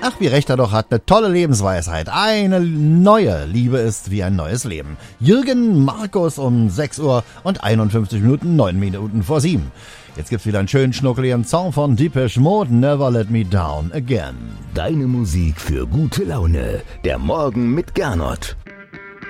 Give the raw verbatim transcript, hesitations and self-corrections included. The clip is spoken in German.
Ach, wie recht er doch hat, eine tolle Lebensweisheit. Eine neue Liebe ist wie ein neues Leben. Jürgen Markus um sechs Uhr und einundfünfzig Minuten, neun Minuten vor sieben. Jetzt gibt's wieder einen schönen schnuckeligen Song von Depeche Mode, Never Let Me Down Again. Deine Musik für gute Laune. Der Morgen mit Gernot.